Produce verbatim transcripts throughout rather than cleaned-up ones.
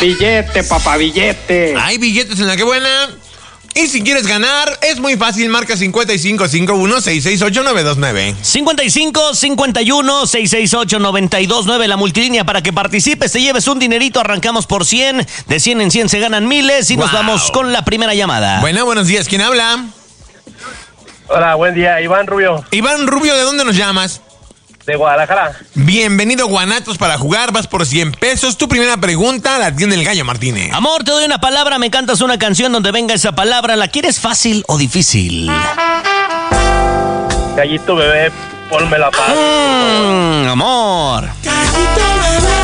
Billete, papá, billete. Hay billetes en la que buena. Y si quieres ganar, es muy fácil. Marca cincuenta y cinco cincuenta y uno, seiscientos sesenta y ocho, novecientos veintinueve. cincuenta y cinco cincuenta y uno, seiscientos sesenta y ocho, novecientos veintinueve, la multilínea para que participes, te lleves un dinerito. Arrancamos por cien. De cien en cien se ganan miles. Y wow, nos vamos con la primera llamada. Bueno, buenos días. ¿Quién habla? Hola, buen día. Iván Rubio. Iván Rubio, ¿de dónde nos llamas? De Guadalajara. Bienvenido, Guanatos, para jugar. Vas por cien pesos. Tu primera pregunta la tiene el Gallo Martínez. Amor, te doy una palabra. Me cantas una canción donde venga esa palabra. ¿La quieres fácil o difícil? Gallito bebé, ponme la paz. Mm, amor. Gallito bebé.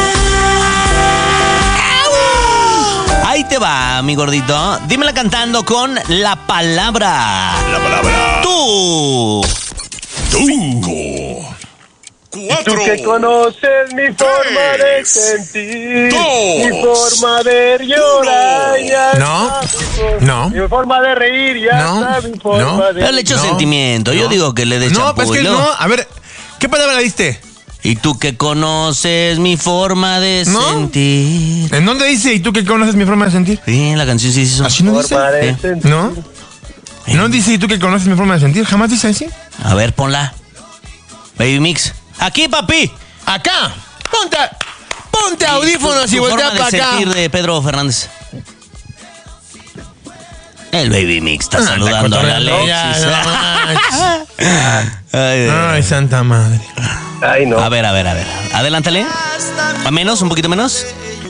Ahí te va, mi gordito. Dímela cantando con la palabra. La palabra. Tú. Cinco. Cuatro. Tú que conoces mi forma tres, de sentir, dos, mi forma de llorar, ya no, está, no, mi forma de reír, ya no, está, mi forma no, de... Pero le echo no, sentimiento, no, yo digo que le dé no, champú. Pues que no, a ver, ¿qué palabra diste? Y tú que conoces mi forma de ¿no? sentir. ¿En dónde dice y tú que conoces mi forma de sentir? Sí, en la canción sí dice. ¿Así no dice? Sí. ¿No? Sí. ¿No dice y tú que conoces mi forma de sentir? ¿Jamás dice así? A ver, ponla. Baby Mix. Aquí, papi. Acá. Ponte, ponte audífonos tu, tu y voltea para acá. Sentir de Pedro Fernández. El Baby Mix está ah, saludando a la Alexis. Ay, ay, santa madre. Ay, no. A ver, a ver, a ver. Adelántale. ¿A menos? ¿Un poquito menos?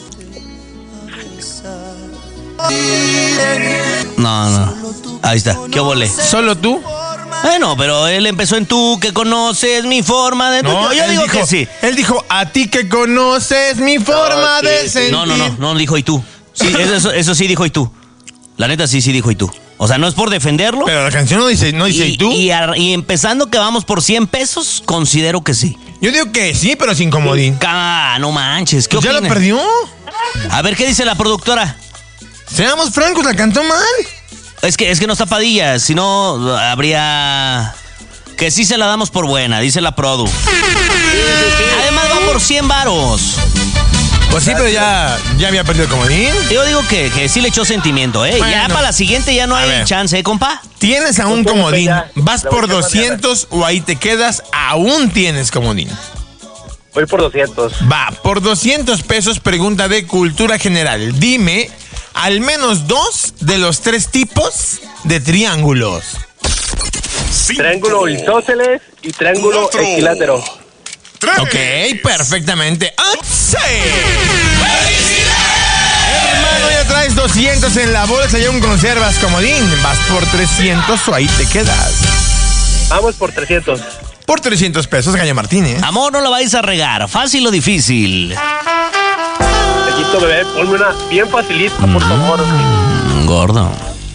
No, no. Ahí está. ¿Qué obole? ¿Solo tú? Bueno, pero él empezó en tú que conoces mi forma de... No, yo digo dijo, que sí. Él dijo, a ti que conoces mi forma no, de sí, sentir. No, no, no, no dijo y tú. Sí, eso, eso sí dijo y tú. La neta sí, sí dijo y tú. O sea, no es por defenderlo. Pero la canción no dice, no dice y, y tú. Y, a, y empezando que vamos por cien pesos, considero que sí. Yo digo que sí, pero sin comodín. Ah, no manches, ¿qué pues opinas? ¿Ya lo perdió? A ver, ¿qué dice la productora? Seamos francos, la cantó mal. Es que, es que no está Padilla, si no habría... Que sí se la damos por buena, dice la produ. Además va por cien varos. Pues sí, pero ya, ya había perdido el comodín. Yo digo que, que sí le echó sentimiento, ¿eh? Bueno, ya para la siguiente ya no hay ver. chance, ¿eh, compa? Tienes aún comodín. ¿Vas por doscientos o ahí te quedas? Aún tienes comodín. Voy por doscientos. Va, por doscientos pesos, pregunta de cultura general. Dime al menos dos de los tres tipos de triángulos. Cinco, triángulo isósceles y triángulo cuatro, equilátero. Tres, ok, perfectamente. ¡Sí! Hermano, ya traes doscientos en la bolsa y aún conservas comodín. Vas por trescientos o ahí te quedas. Vamos por trescientos. Por trescientos pesos, Gallo Martínez. Amor, no lo vais a regar. ¿Fácil o difícil? Gallito bebé, ponme una bien facilita, por favor. Mm, gordo.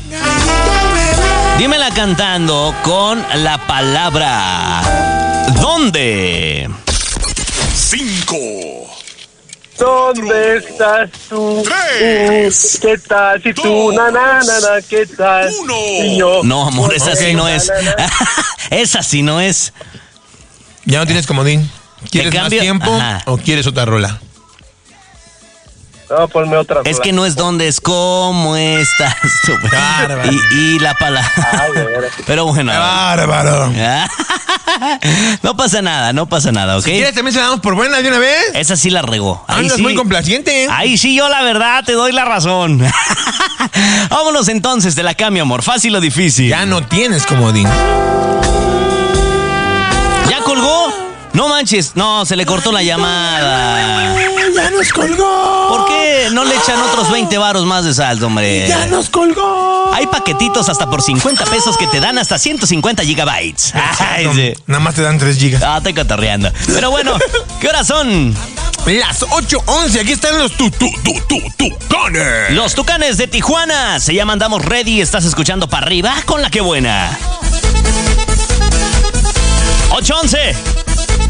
Dímela cantando con la palabra ¿dónde? Cinco. ¿Dónde estás tú? Tres. Uh, ¿Qué tal si tú? Na, na, na, na, ¿qué tal? Uno. Y yo, no, amor, esa okay, sí no na, es. Na, na. Esa sí no es. Ya no tienes comodín. ¿Quieres más tiempo Ajá. o quieres otra rola? No, ponme otra rola. Es que no es dónde, es cómo estás. y, y la palabra. Ay, pero bueno. Bárbaro. No pasa nada, no pasa nada, ¿ok? Si quieres también se la damos por buena de una vez. Esa sí la regó. Ahí Andas sí, muy complaciente. Ahí sí yo la verdad te doy la razón. Vámonos entonces, te la cambio, amor. ¿Fácil o difícil? Ya no tienes comodín. ¿Ya colgó? No manches, no, se le cortó la llamada. Ya nos colgó. ¿Por qué no le echan otros veinte varos más de saldo, hombre? Ya nos colgó. Hay paquetitos hasta por cincuenta pesos que te dan hasta ciento cincuenta gigabytes. Ay, sí. Nada más te dan tres gigas. Ah, estoy cotorreando. Pero bueno, ¿qué horas son? Las ocho once. Aquí están los tu, tu, tu, tu, tucanes. Los tucanes de Tijuana. Se llama Andamos Ready. Estás escuchando para arriba con la que buena. ocho once.